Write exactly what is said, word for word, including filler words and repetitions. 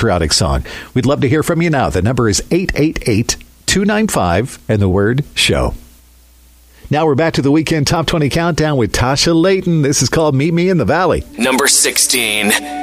patriotic song. We'd love to hear from you now. The number is eight eight eight, two nine five and the word show. Now we're back to the weekend top twenty countdown with Tasha Layton. This is called Meet Me in the Valley. Number sixteen.